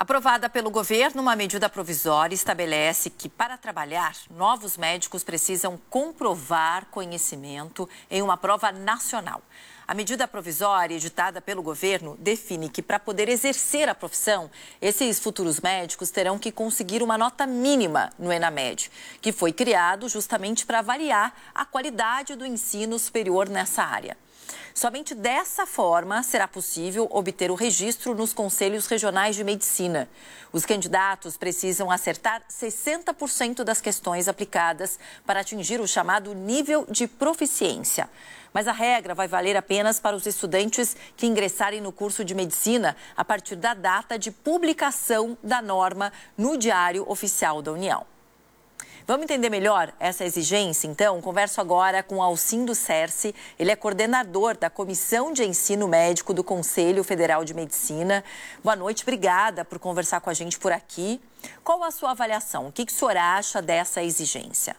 Aprovada pelo governo, uma medida provisória estabelece que, para trabalhar, novos médicos precisam comprovar conhecimento em uma prova nacional. A medida provisória editada pelo governo define que, para poder exercer a profissão, esses futuros médicos terão que conseguir uma nota mínima no ENAMED, que foi criado justamente para avaliar a qualidade do ensino superior nessa área. Somente dessa forma será possível obter o registro nos conselhos regionais de medicina. Os candidatos precisam acertar 60% das questões aplicadas para atingir o chamado nível de proficiência. Mas a regra vai valer apenas para os estudantes que ingressarem no curso de medicina a partir da data de publicação da norma no Diário Oficial da União. Vamos entender melhor essa exigência, então? Converso agora com Alcindo Cerci. Ele é coordenador da Comissão de Ensino Médico do Conselho Federal de Medicina. Boa noite, obrigada por conversar com a gente por aqui. Qual a sua avaliação? O que o senhor acha dessa exigência?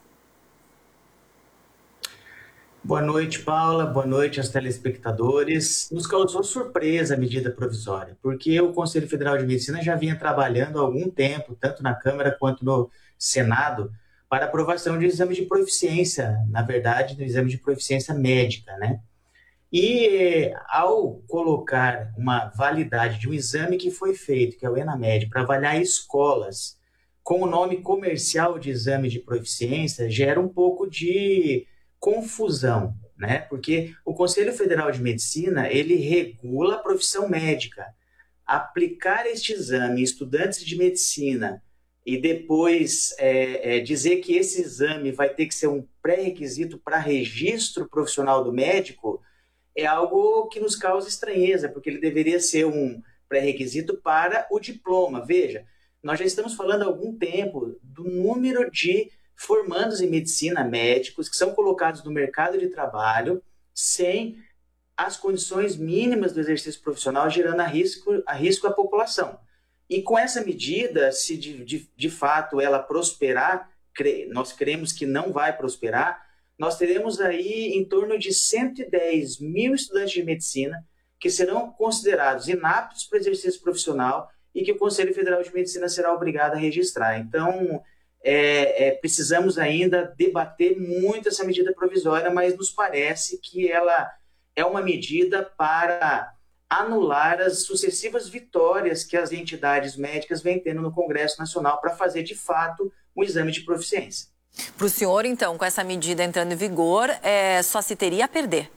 Boa noite, Paula. Boa noite aos telespectadores. Nos causou surpresa a medida provisória, porque o Conselho Federal de Medicina já vinha trabalhando há algum tempo, tanto na Câmara quanto no Senado, para aprovação de exame de proficiência, na verdade, do exame de proficiência médica, né? E ao colocar uma validade de um exame que foi feito, que é o ENAMED, para avaliar escolas com o nome comercial de exame de proficiência, gera um pouco de confusão, né? Porque o Conselho Federal de Medicina, ele regula a profissão médica. Aplicar este exame em estudantes de medicina e depois dizer que esse exame vai ter que ser um pré-requisito para registro profissional do médico é algo que nos causa estranheza, porque ele deveria ser um pré-requisito para o diploma. Veja, nós já estamos falando há algum tempo do número de formandos em medicina, médicos, que são colocados no mercado de trabalho sem as condições mínimas do exercício profissional, gerando a risco à população. E com essa medida, se de fato ela prosperar, nós cremos que não vai prosperar, nós teremos aí em torno de 110 mil estudantes de medicina que serão considerados inaptos para exercício profissional e que o Conselho Federal de Medicina será obrigado a registrar. Então, precisamos ainda debater muito essa medida provisória, mas nos parece que ela é uma medida para anular as sucessivas vitórias que as entidades médicas vêm tendo no Congresso Nacional para fazer, de fato, um exame de proficiência. Para o senhor, então, com essa medida entrando em vigor, só se teria a perder?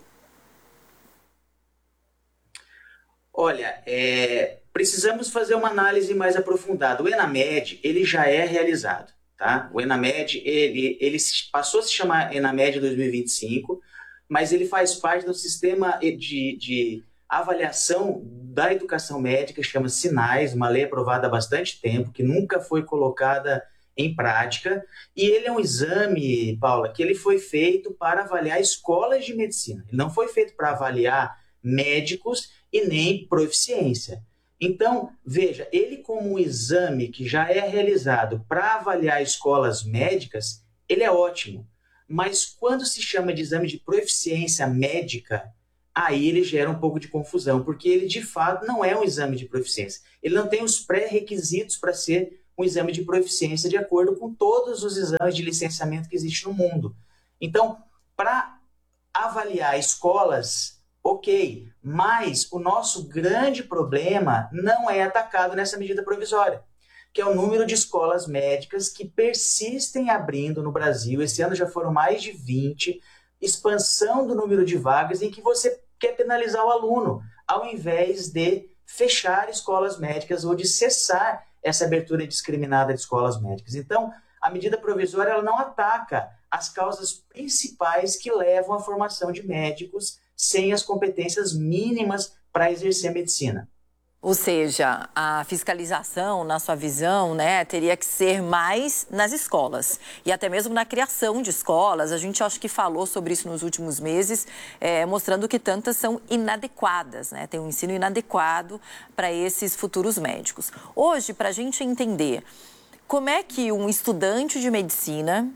Olha, precisamos fazer uma análise mais aprofundada. O ENAMED, ele já é realizado, tá? O ENAMED, ele passou a se chamar ENAMED 2025, mas ele faz parte do sistema de avaliação da educação médica, chama Sinais, uma lei aprovada há bastante tempo, que nunca foi colocada em prática, e ele é um exame, Paula, que ele foi feito para avaliar escolas de medicina. Ele não foi feito para avaliar médicos e nem proficiência. Então, veja, ele como um exame que já é realizado para avaliar escolas médicas, ele é ótimo. Mas quando se chama de exame de proficiência médica, aí ele gera um pouco de confusão, porque ele de fato não é um exame de proficiência. Ele não tem os pré-requisitos para ser um exame de proficiência de acordo com todos os exames de licenciamento que existem no mundo. Então, para avaliar escolas, ok, mas o nosso grande problema não é atacado nessa medida provisória, que é o número de escolas médicas que persistem abrindo no Brasil. Esse ano já foram mais de 20, expansão do número de vagas em que você quer penalizar o aluno, ao invés de fechar escolas médicas ou de cessar essa abertura indiscriminada de escolas médicas. Então, a medida provisória ela não ataca as causas principais que levam à formação de médicos sem as competências mínimas para exercer a medicina. Ou seja, a fiscalização, na sua visão, né, teria que ser mais nas escolas. E até mesmo na criação de escolas. A gente acho que falou sobre isso nos últimos meses, mostrando que tantas são inadequadas, né? Tem um ensino inadequado para esses futuros médicos. Hoje, para a gente entender como é que um estudante de medicina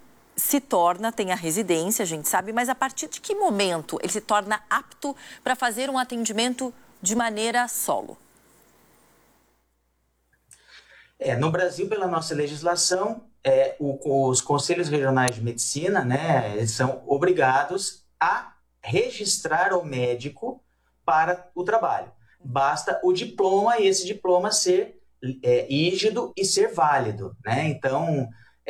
tem a residência, a gente sabe, mas a partir de que momento ele se torna apto para fazer um atendimento de maneira solo? No Brasil, pela nossa legislação, os conselhos regionais de medicina, né, eles são obrigados a registrar o médico para o trabalho. Basta o diploma e esse diploma ser rígido e ser válido, né? Então,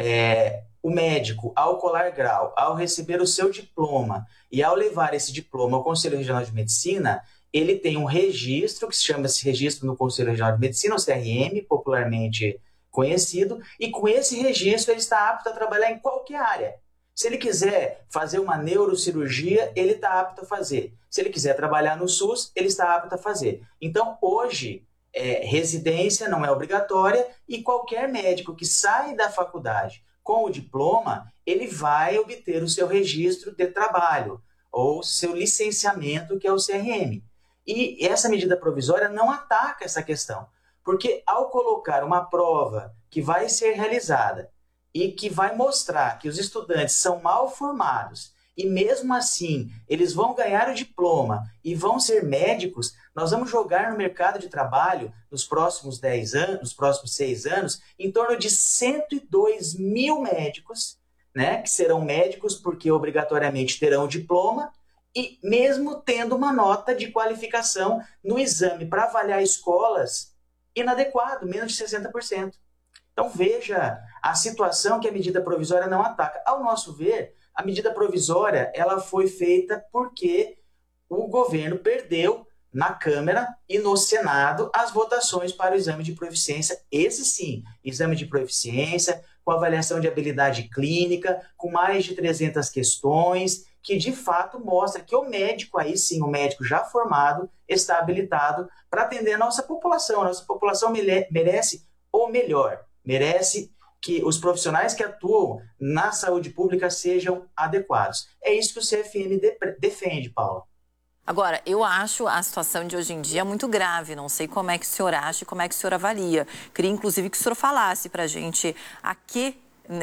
o médico, ao colar grau, ao receber o seu diploma e ao levar esse diploma ao Conselho Regional de Medicina, ele tem um registro, que se chama esse registro no Conselho Regional de Medicina, o CRM, popularmente conhecido, e com esse registro ele está apto a trabalhar em qualquer área. Se ele quiser fazer uma neurocirurgia, ele está apto a fazer. Se ele quiser trabalhar no SUS, ele está apto a fazer. Então, hoje, residência não é obrigatória e qualquer médico que sai da faculdade com o diploma, ele vai obter o seu registro de trabalho ou seu licenciamento, que é o CRM. E essa medida provisória não ataca essa questão, porque ao colocar uma prova que vai ser realizada e que vai mostrar que os estudantes são mal formados e mesmo assim eles vão ganhar o diploma e vão ser médicos, nós vamos jogar no mercado de trabalho nos próximos 10 anos, nos próximos 6 anos, em torno de 102 mil médicos, né, que serão médicos porque obrigatoriamente terão o diploma e mesmo tendo uma nota de qualificação no exame para avaliar escolas inadequado, menos de 60%. Então veja a situação que a medida provisória não ataca. Ao nosso ver, a medida provisória ela foi feita porque o governo perdeu na Câmara e no Senado as votações para o exame de proficiência. Esse sim, exame de proficiência, com avaliação de habilidade clínica, com mais de 300 questões, que de fato mostra que o médico, aí sim, o médico já formado, está habilitado para atender a nossa população. A nossa população merece o melhor, merece que os profissionais que atuam na saúde pública sejam adequados. É isso que o CFM defende, Paula. Agora, eu acho a situação de hoje em dia muito grave. Não sei como é que o senhor acha e como é que o senhor avalia. Queria, inclusive, que o senhor falasse para a gente a que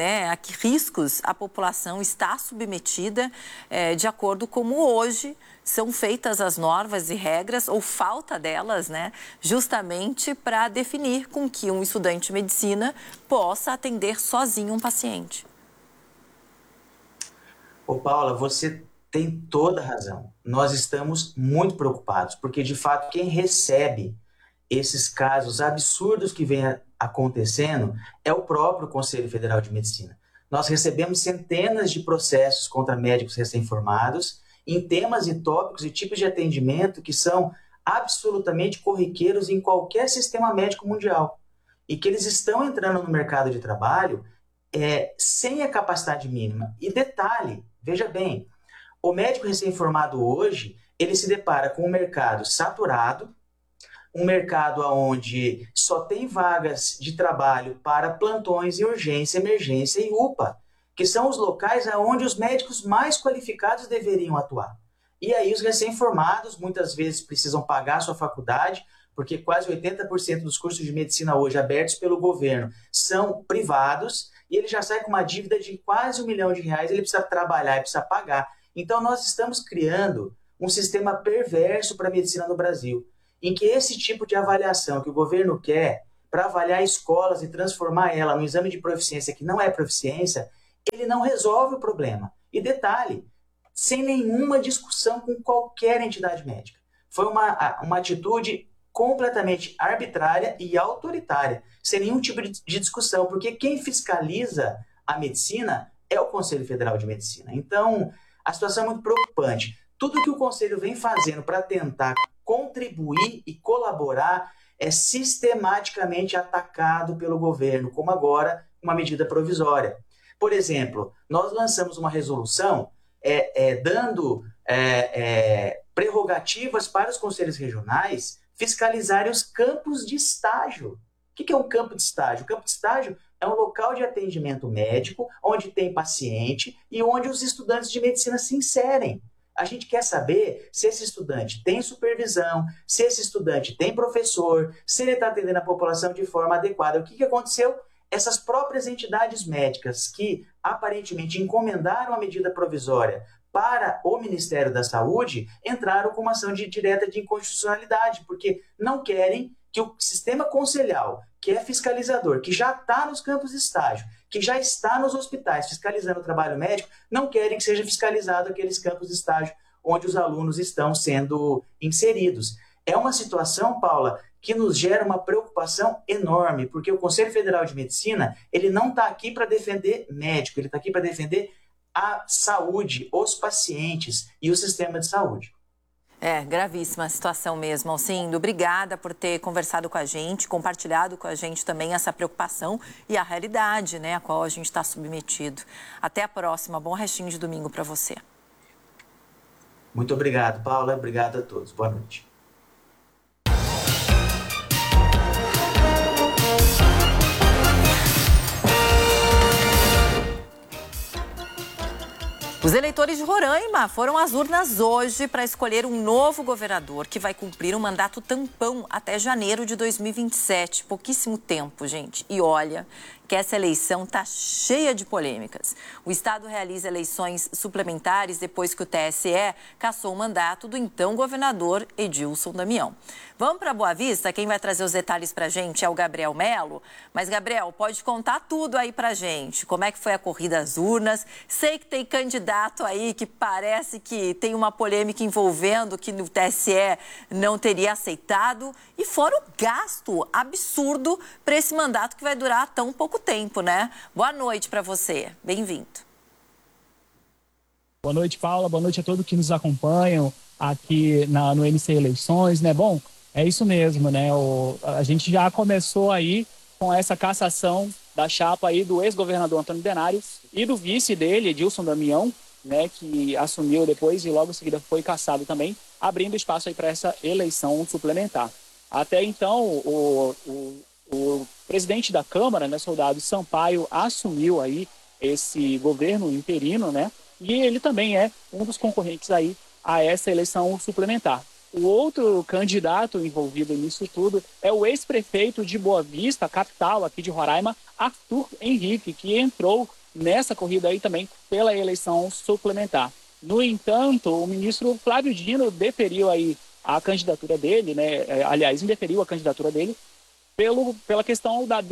riscos a população está submetida de acordo como hoje são feitas as normas e regras, ou falta delas, né, justamente para definir com que um estudante de medicina possa atender sozinho um paciente. Ô, Paula, você tem toda a razão. Nós estamos muito preocupados, porque, de fato, quem recebe esses casos absurdos que vêm acontecendo é o próprio Conselho Federal de Medicina. Nós recebemos centenas de processos contra médicos recém-formados em temas e tópicos e tipos de atendimento que são absolutamente corriqueiros em qualquer sistema médico mundial e que eles estão entrando no mercado de trabalho sem a capacidade mínima. E detalhe, veja bem, o médico recém-formado hoje, ele se depara com um mercado saturado, um mercado onde só tem vagas de trabalho para plantões e urgência, emergência e UPA, que são os locais onde os médicos mais qualificados deveriam atuar. E aí os recém-formados muitas vezes precisam pagar a sua faculdade, porque quase 80% dos cursos de medicina hoje abertos pelo governo são privados, e ele já sai com uma dívida de quase R$1 milhão, ele precisa trabalhar, ele precisa pagar. Então nós estamos criando um sistema perverso para a medicina no Brasil, em que esse tipo de avaliação que o governo quer para avaliar escolas e transformar ela no exame de proficiência que não é proficiência, ele não resolve o problema. E detalhe, sem nenhuma discussão com qualquer entidade médica. Foi uma atitude completamente arbitrária e autoritária, sem nenhum tipo de discussão, porque quem fiscaliza a medicina é o Conselho Federal de Medicina. Então, a situação é muito preocupante. Tudo que o Conselho vem fazendo para tentar contribuir e colaborar é sistematicamente atacado pelo governo, como agora uma medida provisória. Por exemplo, nós lançamos uma resolução dando prerrogativas para os conselhos regionais fiscalizarem os campos de estágio. O que é um campo de estágio? O campo de estágio é um local de atendimento médico onde tem paciente e onde os estudantes de medicina se inserem. A gente quer saber se esse estudante tem supervisão, se esse estudante tem professor, se ele está atendendo a população de forma adequada. O que aconteceu? Essas próprias entidades médicas que aparentemente encomendaram a medida provisória para o Ministério da Saúde entraram com uma ação direta de inconstitucionalidade, porque não querem que o sistema conselhal, que é fiscalizador, que já está nos campos de estágio, que já está nos hospitais fiscalizando o trabalho médico, não querem que seja fiscalizado aqueles campos de estágio onde os alunos estão sendo inseridos. É uma situação, Paula, que nos gera uma preocupação enorme, porque o Conselho Federal de Medicina, ele não está aqui para defender médico, ele está aqui para defender a saúde, os pacientes e o sistema de saúde. Gravíssima situação mesmo, Alcindo. Obrigada por ter conversado com a gente, compartilhado com a gente também essa preocupação e a realidade, né, a qual a gente está submetido. Até a próxima. Bom restinho de domingo para você. Muito obrigado, Paula. Obrigado a todos. Boa noite. Os eleitores de Roraima foram às urnas hoje para escolher um novo governador que vai cumprir um mandato tampão até janeiro de 2027. Pouquíssimo tempo, gente. E olha que essa eleição está cheia de polêmicas. O Estado realiza eleições suplementares depois que o TSE cassou o mandato do então governador Edilson Damião. Vamos para Boa Vista? Quem vai trazer os detalhes para a gente é o Gabriel Melo. Mas, Gabriel, pode contar tudo aí para a gente. Como é que foi a corrida às urnas? Sei que tem candidato aí que parece que tem uma polêmica envolvendo que no TSE não teria aceitado. E fora o gasto absurdo para esse mandato que vai durar tão pouco tempo, né? Boa noite para você. Bem-vindo. Boa noite, Paula. Boa noite a todos que nos acompanham aqui no MC Eleições, né? Bom, é isso mesmo, né? A gente já começou aí com essa cassação da chapa aí do ex-governador Antônio Denário e do vice dele, Edilson Damião, né? Que assumiu depois e logo em seguida foi cassado também, abrindo espaço aí para essa eleição suplementar. Até então, o presidente da Câmara, né, Soldado Sampaio, assumiu aí esse governo interino, né? E ele também é um dos concorrentes aí a essa eleição suplementar. O outro candidato envolvido nisso tudo é o ex-prefeito de Boa Vista, capital aqui de Roraima, Arthur Henrique, que entrou nessa corrida aí também pela eleição suplementar. No entanto, o ministro Flávio Dino deferiu aí a candidatura dele, né? Aliás, indeferiu a candidatura dele pela questão da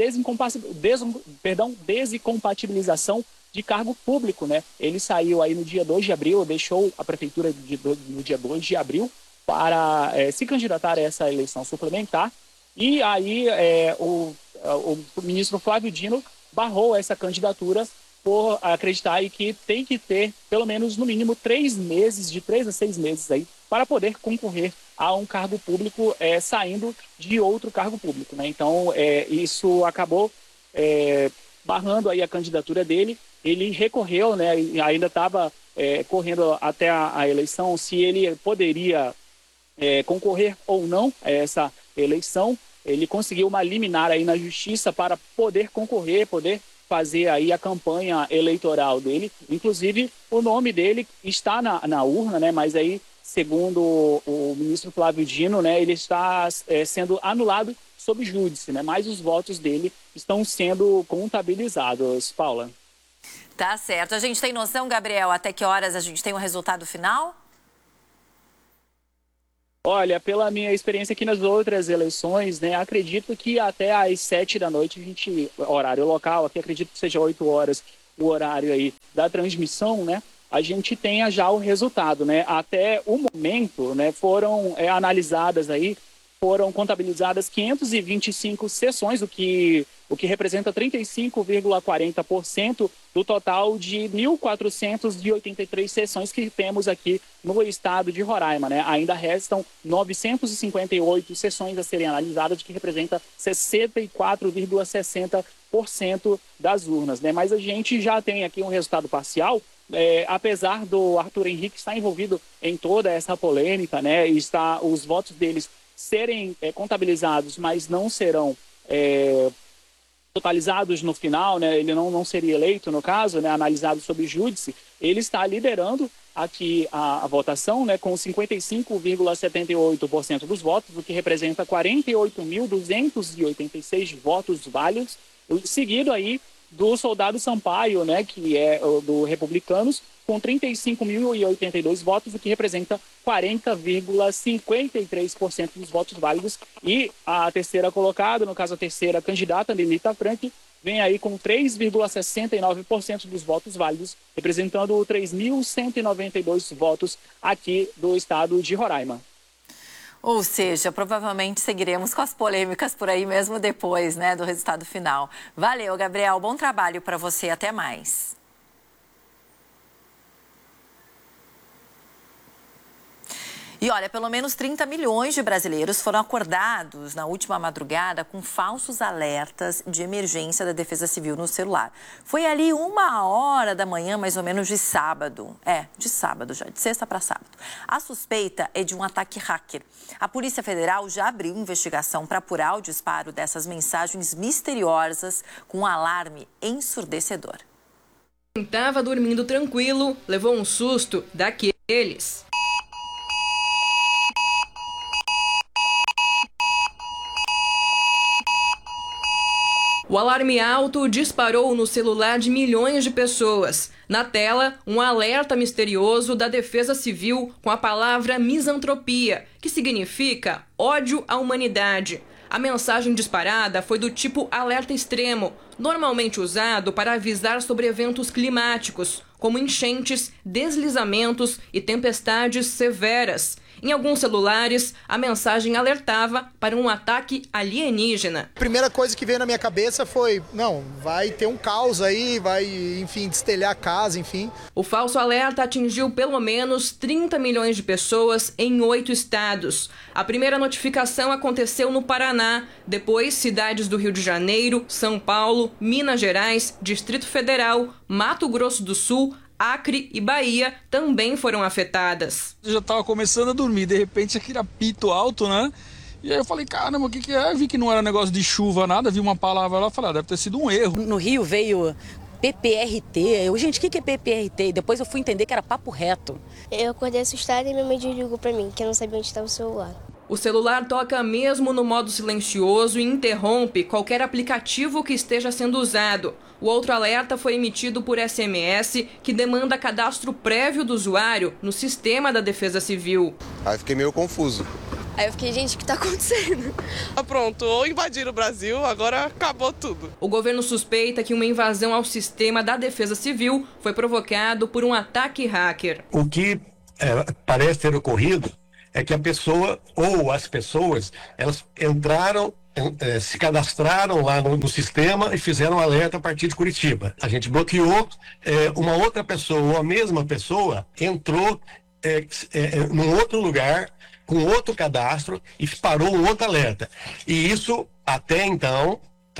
desincompatibilização de cargo público, né? Ele saiu aí no dia 2 de abril, deixou a prefeitura no dia 2 de abril para se candidatar a essa eleição suplementar. E aí o ministro Flávio Dino barrou essa candidatura por acreditar aí que tem que ter pelo menos no mínimo 3 meses, de 3 a 6 meses aí, para poder concorrer a um cargo público saindo de outro cargo público, né? Então, isso acabou barrando aí a candidatura dele. Ele recorreu, né? E ainda estava correndo até a eleição se ele poderia concorrer ou não a essa eleição. Ele conseguiu uma liminar aí na justiça para poder concorrer, poder fazer aí a campanha eleitoral dele. Inclusive, o nome dele está na urna, né? Mas aí, segundo o ministro Flávio Dino, né, ele está sendo anulado sob júdice, né? Mas os votos dele estão sendo contabilizados, Paula. Tá certo. A gente tem noção, Gabriel, até que horas a gente tem um resultado final? Olha, pela minha experiência aqui nas outras eleições, né, acredito que até às 7 da noite, horário local, aqui acredito que seja 8 horas o horário aí da transmissão, né, a gente tenha já o resultado, né. Até o momento, né, foram contabilizadas 525 sessões, o que representa 35,40% do total de 1.483 sessões que temos aqui no estado de Roraima, né? Ainda restam 958 sessões a serem analisadas, que representa 64,60% das urnas, né? Mas a gente já tem aqui um resultado parcial. Apesar do Arthur Henrique estar envolvido em toda essa polêmica, né? E os votos deles serem contabilizados, mas não serão totalizados no final, né? Ele não seria eleito, no caso, né? Analisado sob júdice. Ele está liderando aqui a votação, né? Com 55,78% dos votos, o que representa 48.286 votos válidos, seguido aí do Soldado Sampaio, né? Que é do Republicanos, com 35.082 votos, o que representa 40,53% dos votos válidos. E a terceira colocada, no caso a terceira candidata, Lelita Frank, vem aí com 3,69% dos votos válidos, representando 3.192 votos aqui do estado de Roraima. Ou seja, provavelmente seguiremos com as polêmicas por aí mesmo depois, né, do resultado final. Valeu, Gabriel. Bom trabalho para você. Até mais. E olha, pelo menos 30 milhões de brasileiros foram acordados na última madrugada com falsos alertas de emergência da Defesa Civil no celular. Foi ali 1h da manhã, mais ou menos, de sábado. De sábado já, de sexta para sábado. A suspeita é de um ataque hacker. A Polícia Federal já abriu investigação para apurar o disparo dessas mensagens misteriosas com um alarme ensurdecedor. Quem estava dormindo tranquilo levou um susto daqueles. O alarme alto disparou no celular de milhões de pessoas. Na tela, um alerta misterioso da Defesa Civil com a palavra misantropia, que significa ódio à humanidade. A mensagem disparada foi do tipo alerta extremo, normalmente usado para avisar sobre eventos climáticos, como enchentes, deslizamentos e tempestades severas. Em alguns celulares, a mensagem alertava para um ataque alienígena. A primeira coisa que veio na minha cabeça foi, não, vai ter um caos aí, vai, enfim, destelhar a casa, enfim. O falso alerta atingiu pelo menos 30 milhões de pessoas em 8 estados. A primeira notificação aconteceu no Paraná, depois cidades do Rio de Janeiro, São Paulo, Minas Gerais, Distrito Federal, Mato Grosso do Sul, Acre e Bahia também foram afetadas. Eu já estava começando a dormir, de repente aquele apito alto, né? E aí eu falei, caramba, o que é? Eu vi que não era negócio de chuva, nada, vi uma palavra lá, falei, deve ter sido um erro. No Rio veio PPRT, gente, o que é PPRT? E depois eu fui entender que era papo reto. Eu acordei assustada e minha mãe desligou pra mim, que eu não sabia onde estava o celular. O celular toca mesmo no modo silencioso e interrompe qualquer aplicativo que esteja sendo usado. O outro alerta foi emitido por SMS, que demanda cadastro prévio do usuário no sistema da Defesa Civil. Aí fiquei meio confuso. Aí eu fiquei, gente, o que tá acontecendo? Pronto, ou invadiram o Brasil, agora acabou tudo. O governo suspeita que uma invasão ao sistema da Defesa Civil foi provocado por um ataque hacker. O que parece ter ocorrido é que a pessoa ou as pessoas, elas entraram, se cadastraram lá no sistema e fizeram um alerta a partir de Curitiba. A gente bloqueou, uma outra pessoa ou a mesma pessoa entrou num outro lugar, com outro cadastro e disparou um outro alerta. E isso, até então,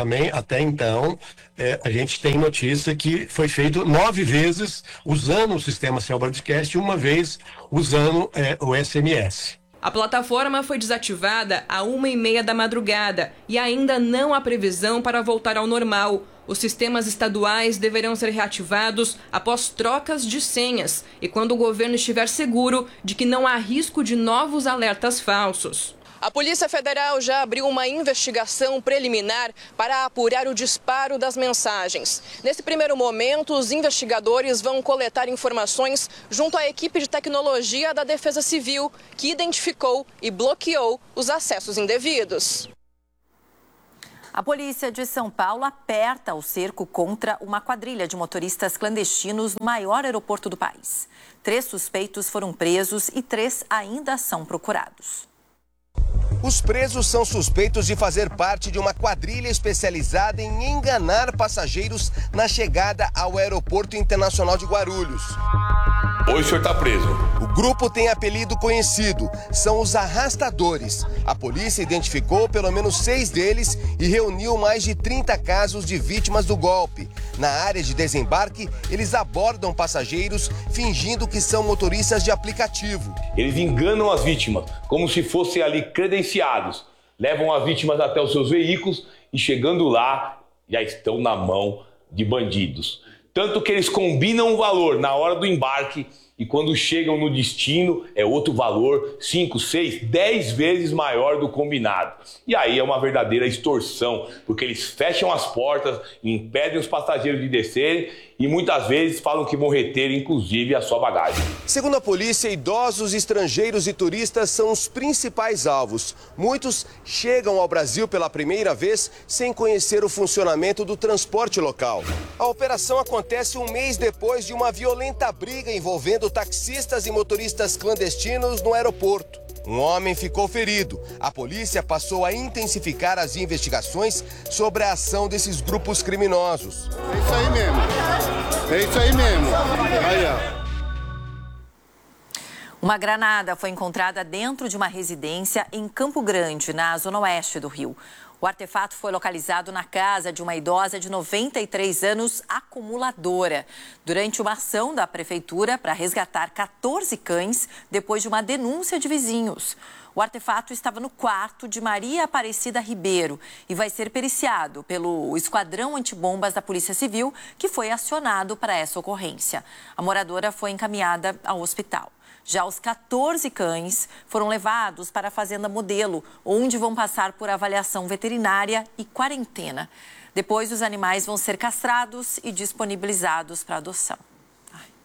a gente tem notícia que foi feito 9 vezes usando o sistema Cell Broadcast e uma vez usando o SMS. A plataforma foi desativada à 1h30 da madrugada e ainda não há previsão para voltar ao normal. Os sistemas estaduais deverão ser reativados após trocas de senhas e quando o governo estiver seguro de que não há risco de novos alertas falsos. A Polícia Federal já abriu uma investigação preliminar para apurar o disparo das mensagens. Nesse primeiro momento, os investigadores vão coletar informações junto à equipe de tecnologia da Defesa Civil, que identificou e bloqueou os acessos indevidos. A polícia de São Paulo aperta o cerco contra uma quadrilha de motoristas clandestinos no maior aeroporto do país. 3 suspeitos foram presos e 3 ainda são procurados. Os presos são suspeitos de fazer parte de uma quadrilha especializada em enganar passageiros na chegada ao Aeroporto Internacional de Guarulhos. Hoje o senhor está preso. O grupo tem apelido conhecido, são os arrastadores. A polícia identificou pelo menos 6 deles e reuniu mais de 30 casos de vítimas do golpe. Na área de desembarque, eles abordam passageiros fingindo que são motoristas de aplicativo. Eles enganam as vítimas, como se fossem ali credenciados. Levam as vítimas até os seus veículos e chegando lá, já estão na mão de bandidos. Tanto que eles combinam o valor na hora do embarque e quando chegam no destino é outro valor, 5, 6, 10 vezes maior do combinado. E aí é uma verdadeira extorsão, porque eles fecham as portas, impedem os passageiros de descerem e muitas vezes falam que vão reter inclusive a sua bagagem. Segundo a polícia, idosos, estrangeiros e turistas são os principais alvos. Muitos chegam ao Brasil pela primeira vez sem conhecer o funcionamento do transporte local. A operação acontece um mês depois de uma violenta briga envolvendo taxistas e motoristas clandestinos no aeroporto. Um homem ficou ferido. A polícia passou a intensificar as investigações sobre a ação desses grupos criminosos. É isso aí mesmo. É isso aí mesmo. Aí, ó. Uma granada foi encontrada dentro de uma residência em Campo Grande, na zona oeste do Rio. O artefato foi localizado na casa de uma idosa de 93 anos, acumuladora, durante uma ação da prefeitura para resgatar 14 cães depois de uma denúncia de vizinhos. O artefato estava no quarto de Maria Aparecida Ribeiro e vai ser periciado pelo Esquadrão Antibombas da Polícia Civil, que foi acionado para essa ocorrência. A moradora foi encaminhada ao hospital. Já os 14 cães foram levados para a Fazenda Modelo, onde vão passar por avaliação veterinária e quarentena. Depois, os animais vão ser castrados e disponibilizados para adoção.